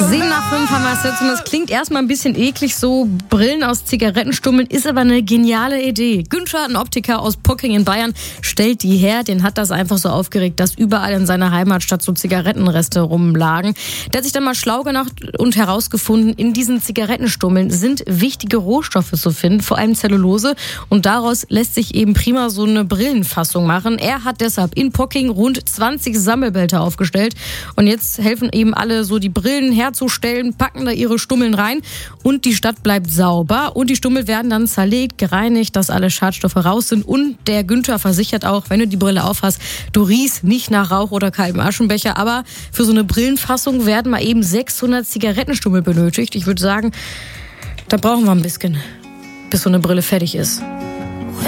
7:05 haben wir es jetzt und das klingt erstmal ein bisschen eklig, so Brillen aus Zigarettenstummeln, ist aber eine geniale Idee. Günther, ein Optiker aus Pocking in Bayern, stellt die her. Den hat das einfach so aufgeregt, dass überall in seiner Heimatstadt so Zigarettenreste rumlagen. Der hat sich dann mal schlau gemacht und herausgefunden, in diesen Zigarettenstummeln sind wichtige Rohstoffe zu finden, vor allem Zellulose, und daraus lässt sich eben prima so eine Brillenfassung machen. Er hat deshalb in Pocking rund 20 Sammelbehälter aufgestellt und jetzt helfen eben alle so die Brillen herzustellen, packen da ihre Stummeln rein und die Stadt bleibt sauber und die Stummel werden dann zerlegt, gereinigt, dass alle Schadstoffe raus sind und der Günther versichert auch, wenn du die Brille aufhast, du riechst nicht nach Rauch oder kaltem Aschenbecher, aber für so eine Brillenfassung werden mal eben 600 Zigarettenstummel benötigt. Ich würde sagen, da brauchen wir ein bisschen, bis so eine Brille fertig ist.